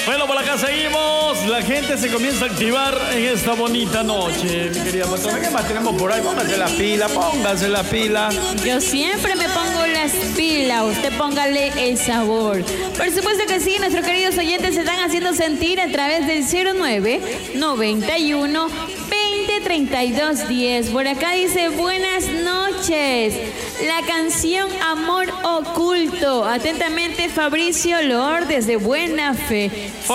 Bueno, por acá seguimos. La gente se comienza a activar en esta bonita noche. Mi querida patrona, ¿qué más tenemos por ahí? Póngase la pila. Yo siempre me pongo las pilas. Usted póngale el sabor. Por supuesto que sí, nuestros queridos oyentes se están haciendo sentir a través del 0991 20 32 10. Por acá dice, buenas noches. La canción Amor Oculto. Atentamente, Fabricio Lor desde Buena Fe.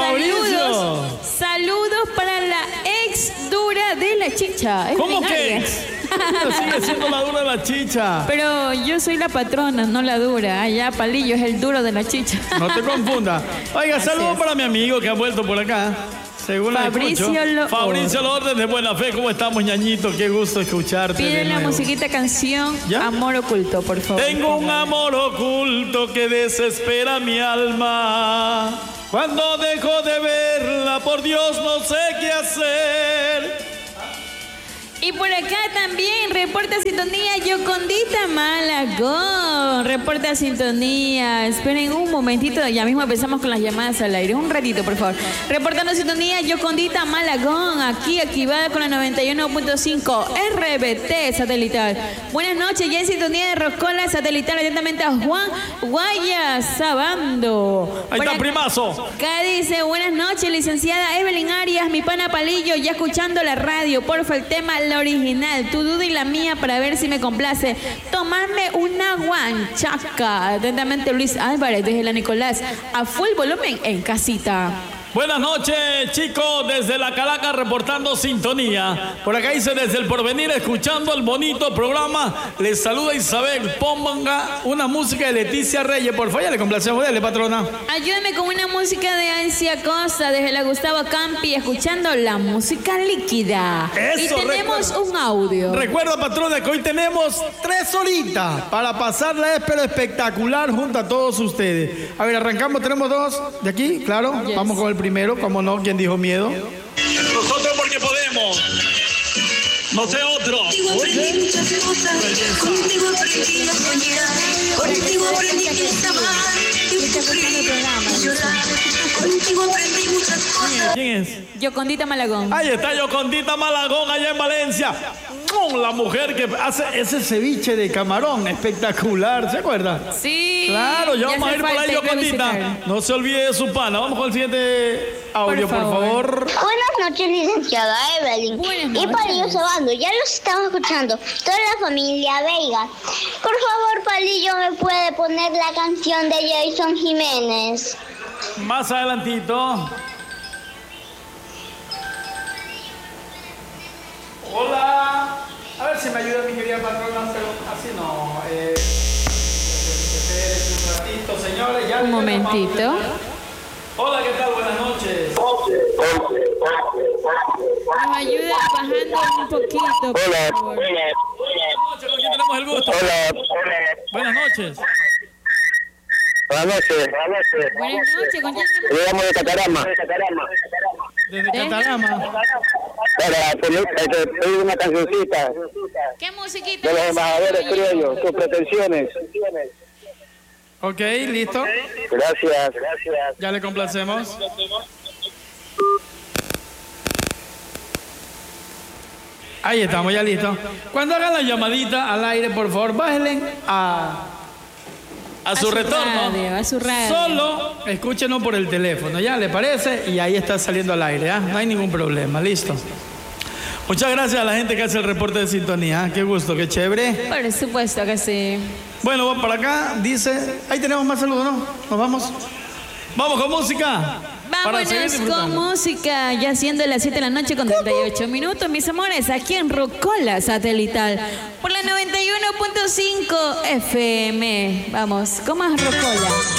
Saludos para la ex dura de la chicha. ¿Cómo que ex? Sigue siendo la dura de la chicha. Pero yo soy la patrona, no la dura. Allá Palillo es el duro de la chicha. No te confundas. Oiga, saludos para mi amigo que ha vuelto por acá. Según Fabricio Lor desde Buena Fe. ¿Cómo estamos, ñañito? Qué gusto escucharte. Pide la musiquita canción ¿ya? Amor Oculto, por favor. Tengo un amor oculto que desespera mi alma. Cuando dejo de verla, por Dios, no sé qué hacer. Y por acá también reporta sintonía Yocondita Malagón. Reporta sintonía. Esperen un momentito, ya mismo empezamos con las llamadas al aire. Un ratito, por favor. Reportando sintonía Yocondita Malagón. Aquí activada con la 91.5 RBT satelital. Buenas noches, ya en sintonía de Roscola satelital. Atentamente a Juan Guaya Sabando. Ahí está, primazo. Acá dice, buenas noches, licenciada Evelyn Arias, mi pana Palillo, ya escuchando la radio. Porfa, el tema la original, tu duda y la mía, para ver si me complace. Tomarme una guanchaca. Atentamente, Luis Álvarez, desde la Nicolás. A full volumen en casita. Buenas noches, chicos, desde la Calaca reportando sintonía. Por acá dice, desde el Porvenir, escuchando el bonito programa. Les saluda Isabel. Ponga una música de Leticia Reyes, por favor. Ya le complacemos, dale, patrona. Ayúdame con una música de Ancia Costa, desde la Gustavo Campi, escuchando la música líquida. Eso, y tenemos un audio. Recuerda, patrona, que hoy tenemos 3 horitas para pasarla, pero espectacular junto a todos ustedes. A ver, arrancamos, tenemos 2 de aquí, claro. Yes. Vamos con el primero, ¿cómo no? ¿Quién dijo miedo? Nosotros porque podemos. No sé otro. Contigo aprendí a soñar. Contigo aprendí a amar. Contigo aprendí muchas cosas. ¿Quién es? Yocondita Malagón. Ahí está Yocondita Malagón, allá en Valencia. La mujer que hace ese ceviche de camarón espectacular, ¿se acuerda? Sí. Claro, ya vamos a ir por ahí, Yocondita. No se olvide de su pana. Vamos con el siguiente audio, por favor. Buenas noches, licenciada Evelyn. Buenas noches. Y Palillo Sabando, ya los estamos escuchando. Toda la familia Veiga. Por favor, Palillo, ¿me puede poner la canción de Jason Jiménez? Más adelantito. Hola. A ver si me ayuda mi querida patrona, pero así no. Un ratito, señores. Ya un momentito. Hola, ¿qué tal? Buenas noches. Nos ayuda bajando un poquito. Hola. Buenas noches, ¿con quién tenemos el gusto? Hola. Buenas noches. Buenas noches. Buenas noches, ¿con quién tenemos? Le llamo de Catarama. Desde Catarama. Para pedir una cancioncita. ¿Qué musiquita? De los embajadores criollos, sus pretensiones. Ok, listo. Gracias. Ya le complacemos. Ahí estamos, ya listo. Cuando hagan la llamadita al aire, por favor, bájenle a su retorno. Radio, a su radio. Solo escúchenos por el teléfono, ¿ya le parece? Y ahí está saliendo al aire, ¿ah? No hay ningún problema, listo. Muchas gracias a la gente que hace el reporte de sintonía. ¿Ah? Qué gusto, qué chévere. Por supuesto que sí. Bueno, vamos para acá, dice... Ahí tenemos más saludos, ¿no? ¿Nos vamos? ¡Vamos con música! Vámonos con música, ya siendo las 7 de la noche con 38 minutos, mis amores, aquí en Rocola Satelital, por la 91.5 FM. Vamos, con más Rocola.